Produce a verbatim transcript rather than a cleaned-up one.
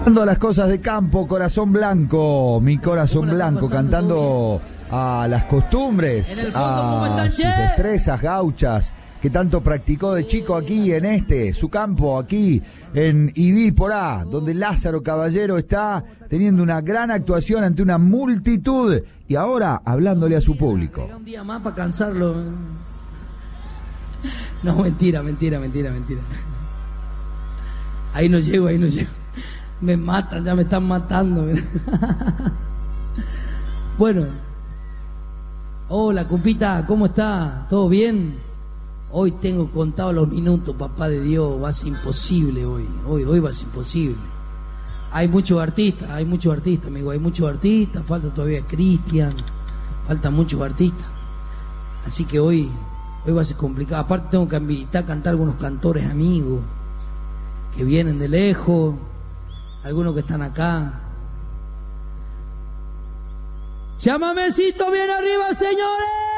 Cantando las cosas de campo, corazón blanco, mi corazón blanco, cantando a las costumbres, a sus destrezas gauchas que tanto practicó de chico aquí en este, su campo, aquí en Ibí Porá, donde Lázaro Caballero está teniendo una gran actuación ante una multitud y ahora hablándole a su público. Un día más para cansarlo. No, mentira, mentira, mentira, mentira. Ahí no llego, ahí no llego. Me matan, ya me están matando. Bueno. Hola, compita, ¿cómo está? ¿Todo bien? Hoy tengo contado los minutos, papá de Dios. Va a ser imposible hoy. Hoy, hoy va a ser imposible. Hay muchos artistas, hay muchos artistas, amigo. Hay muchos artistas. Falta todavía Cristian. Faltan muchos artistas. Así que hoy, hoy va a ser complicado. Aparte tengo que invitar a cantar algunos cantores amigos que vienen de lejos. Algunos que están acá. Chamamecito bien arriba, señores.